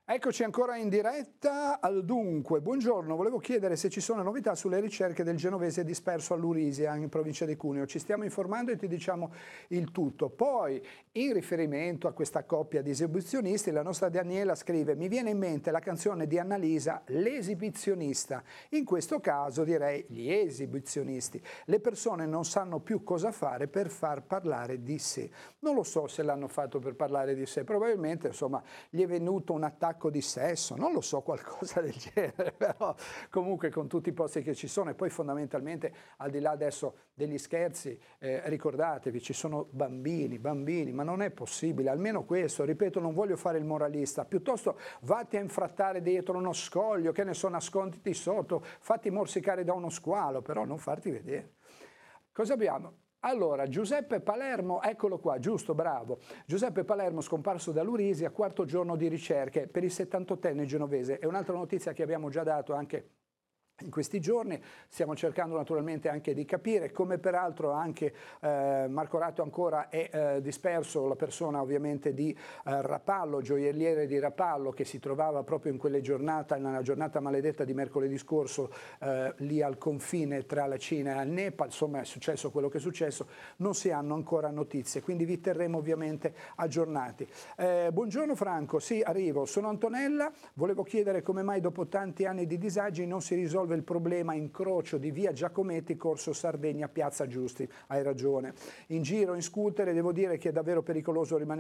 Eccoci ancora in diretta al dunque. Buongiorno, volevo chiedere se ci sono novità sulle ricerche del genovese disperso all'Urisia in provincia di Cuneo. Ci stiamo informando e ti diciamo il tutto. Poi, in riferimento a questa coppia di esibizionisti, la nostra Daniela scrive: mi viene in mente la canzone di Annalisa, L'esibizionista. In questo caso direi gli esibizionisti. Le persone non sanno più cosa fare per far parlare di sé. Non lo so se l'hanno fatto per parlare di sé, probabilmente insomma gli è venuto un attacco di sesso, non lo so, qualcosa del genere, però comunque con tutti i posti che ci sono. E poi fondamentalmente, al di là adesso degli scherzi, ricordatevi, ci sono bambini, ma non è possibile, almeno questo, ripeto, non voglio fare il moralista, piuttosto vatti a infrattare dietro uno scoglio, che ne so, nasconditi sotto, fatti morsicare da uno squalo, però non farti vedere. Cosa abbiamo? Allora, Giuseppe Palermo, eccolo qua, giusto, bravo. Giuseppe Palermo scomparso dall'Urisia, quarto giorno di ricerche per il 78enne genovese. È un'altra notizia che abbiamo già dato anche in questi giorni. Stiamo cercando naturalmente anche di capire, come peraltro anche Marco Ratto ancora è disperso, la persona ovviamente di Rapallo, gioielliere di Rapallo, che si trovava proprio in quelle giornate, nella giornata maledetta di mercoledì scorso, lì al confine tra la Cina e il Nepal. Insomma, è successo quello che è successo, non si hanno ancora notizie, quindi vi terremo ovviamente aggiornati. Buongiorno Franco, sì, arrivo, sono Antonella, volevo chiedere come mai dopo tanti anni di disagi non si risolve il problema incrocio di via Giacometti, corso Sardegna, piazza Giusti. Hai ragione. In giro in scooter, e devo dire che è davvero pericoloso rimanere